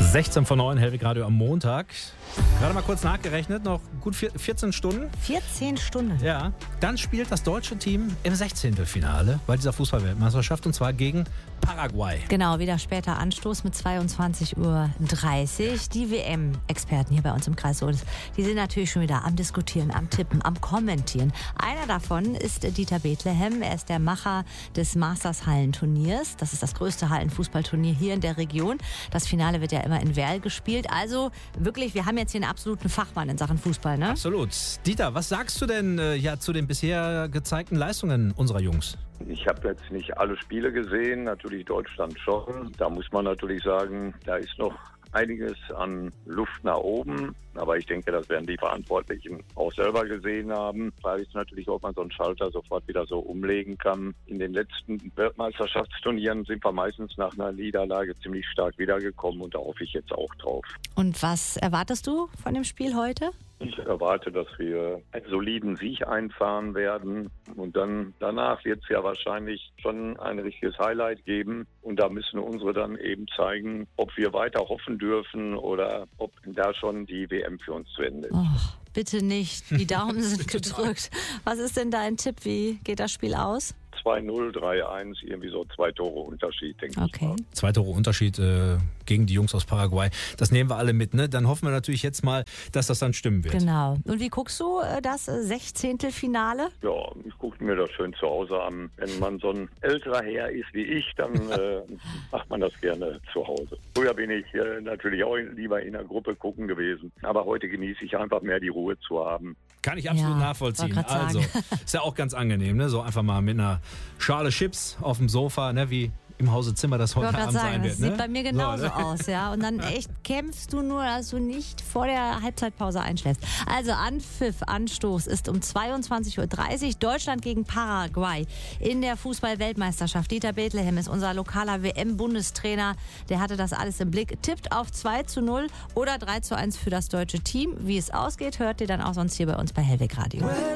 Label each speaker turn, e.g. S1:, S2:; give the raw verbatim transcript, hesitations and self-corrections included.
S1: sechzehn vor neun, Hellwig Radio am Montag. Gerade mal kurz nachgerechnet, noch gut vierzehn Stunden.
S2: vierzehn Stunden?
S1: Ja. Dann spielt das deutsche Team im Sechzehntelfinale bei dieser Fußball-Weltmeisterschaft und zwar gegen Paraguay.
S2: Genau, wieder später Anstoß mit zweiundzwanzig Uhr dreißig. Die W M-Experten hier bei uns im Kreis Solis, die sind natürlich schon wieder am Diskutieren, am Tippen, am Kommentieren. Einer davon ist Dieter Bethlehem. Er ist der Macher des Masters-Hallenturniers. Das ist das größte Hallenfußballturnier hier in der Region. Das Finale wird ja immer in Werl gespielt. Also wirklich, wir haben jetzt hier einen absoluten Fachmann in Sachen Fußball, ne?
S1: Absolut. Dieter, was sagst du denn äh, ja, zu den bisher gezeigten Leistungen unserer Jungs?
S3: Ich habe jetzt nicht alle Spiele gesehen, natürlich Deutschland schon. Da muss man natürlich sagen, da ist noch einiges an Luft nach oben. Aber ich denke, das werden die Verantwortlichen auch selber gesehen haben. Frage ist natürlich, ob man so einen Schalter sofort wieder so umlegen kann. In den letzten Weltmeisterschaftsturnieren sind wir meistens nach einer Niederlage ziemlich stark wiedergekommen und da hoffe ich jetzt auch drauf.
S2: Und was erwartest du von dem Spiel heute?
S3: Ich erwarte, dass wir einen soliden Sieg einfahren werden und dann danach wird es ja wahrscheinlich schon ein richtiges Highlight geben und da müssen unsere dann eben zeigen, ob wir weiter hoffen dürfen oder ob da schon die W M für uns zu Ende ist.
S2: Oh, bitte nicht. Die Daumen sind gedrückt. Was ist denn dein Tipp? Wie geht das Spiel aus?
S3: zwei null, drei eins, irgendwie so zwei Tore Unterschied, denke
S2: okay.
S3: ich mal.
S1: Zwei Tore Unterschied äh, gegen die Jungs aus Paraguay. Das nehmen wir alle mit, ne? Dann hoffen wir natürlich jetzt mal, dass das dann stimmen wird.
S2: Genau. Und wie guckst du äh, das Sechzehntelfinale?
S3: Ja, ich gucke mir das schön zu Hause an. Wenn man so ein älterer Herr ist wie ich, dann äh, macht man das gerne zu Hause. Früher bin ich äh, natürlich auch lieber in der Gruppe gucken gewesen. Aber heute genieße ich einfach mehr die Ruhe zu haben.
S1: Kann ich absolut
S2: ja,
S1: nachvollziehen. Also,
S2: sagen.
S1: ist ja auch ganz angenehm, ne? So einfach mal mit einer Schale Chips auf dem Sofa, ne? Wie im Hause Zimmer das heute Abend
S2: sagen,
S1: sein wird.
S2: Das
S1: ne?
S2: sieht bei mir genauso
S1: so, ne?
S2: aus, ja. Und dann echt kämpfst du nur, dass du nicht vor der Halbzeitpause einschläfst. Also Anpfiff, Anstoß ist um zweiundzwanzig Uhr dreißig. Deutschland gegen Paraguay in der Fußball-Weltmeisterschaft. Dieter Bethlehem ist unser lokaler W M-Bundestrainer. Der hatte das alles im Blick. Tippt auf zwei zu null oder drei zu eins für das deutsche Team. Wie es ausgeht, hört ihr dann auch sonst hier bei uns bei Hellwig Radio.